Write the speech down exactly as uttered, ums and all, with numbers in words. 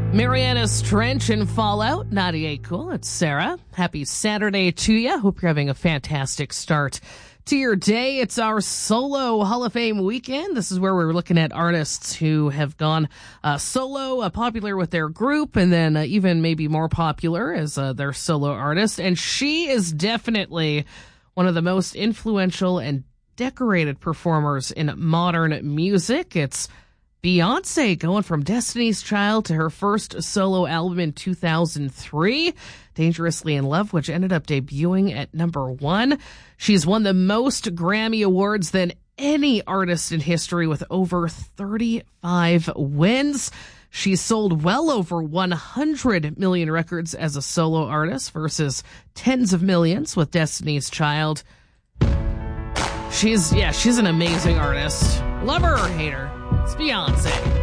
Mariana's Trench and Fallout, ninety-eight Cool. It's Sarah. Happy Saturday to you. Hope you're having a fantastic start to your day. It's our solo Hall of Fame weekend. This is where we're looking at artists who have gone uh, solo, uh, popular with their group, and then uh, even maybe more popular as uh, their solo artist. And she is definitely one of the most influential and decorated performers in modern music. It's Beyonce, going from Destiny's Child to her first solo album in two thousand three, Dangerously in Love, which ended up debuting at number one. She's won the most Grammy Awards than any artist in history with over thirty-five wins. She's sold well over one hundred million records as a solo artist versus tens of millions with Destiny's Child. She's, yeah, she's an amazing artist. Love her or hate her, it's Beyonce.